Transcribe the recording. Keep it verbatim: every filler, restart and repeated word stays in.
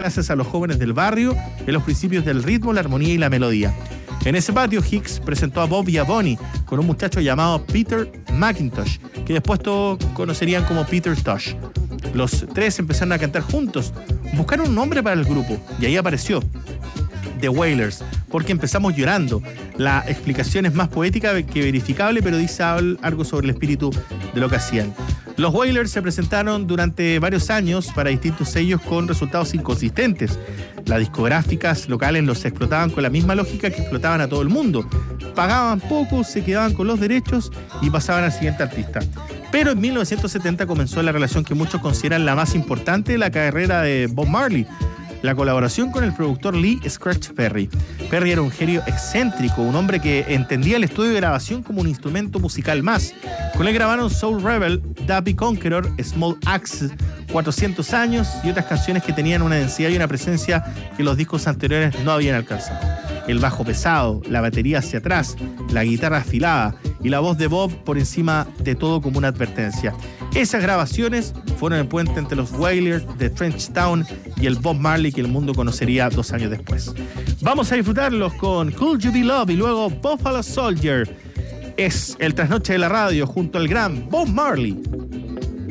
gracias a los jóvenes del barrio, en los principios del ritmo, la armonía y la melodía. En ese patio, Hicks presentó a Bob y a Bonnie con un muchacho llamado Peter McIntosh, que después todos conocerían como Peter Tosh. Los tres empezaron a cantar juntos, buscaron un nombre para el grupo, y ahí apareció The Wailers, porque empezamos llorando. La explicación es más poética que verificable, pero dice algo sobre el espíritu de lo que hacían. Los Wailers se presentaron durante varios años para distintos sellos con resultados inconsistentes. Las discográficas locales los explotaban con la misma lógica que explotaban a todo el mundo. Pagaban poco, se quedaban con los derechos y pasaban al siguiente artista. Pero en mil novecientos setenta comenzó la relación que muchos consideran la más importante de la carrera de Bob Marley: la colaboración con el productor Lee Scratch Perry. Perry era un genio excéntrico, un hombre que entendía el estudio de grabación como un instrumento musical más. Con él grabaron Soul Rebel, Dappy Conqueror, Small Axe, cuatrocientos años y otras canciones que tenían una densidad y una presencia que los discos anteriores no habían alcanzado. El bajo pesado, la batería hacia atrás, la guitarra afilada y la voz de Bob por encima de todo como una advertencia. Esas grabaciones fueron el puente entre los Wailers de Trench Town y el Bob Marley que el mundo conocería dos años después. Vamos a disfrutarlos con Could You Be Love y luego Buffalo Soldier. Es el trasnoche de la radio junto al gran Bob Marley.